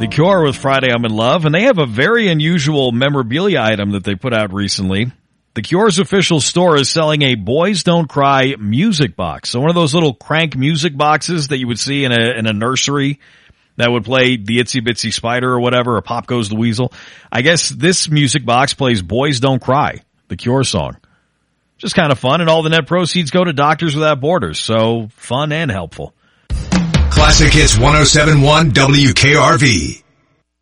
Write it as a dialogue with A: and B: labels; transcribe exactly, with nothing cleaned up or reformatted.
A: The Cure with Friday I'm in Love, and they have a very unusual memorabilia item that they put out recently. The Cure's official store is selling a Boys Don't Cry music box. So one of those little crank music boxes that you would see in a, in a nursery that would play the Itsy Bitsy Spider or whatever, or Pop Goes the Weasel. I guess this music box plays Boys Don't Cry, the Cure song. Just kind of fun, and all the net proceeds go to Doctors Without Borders. So fun and helpful.
B: Classic Hits one oh seven point one W K R V.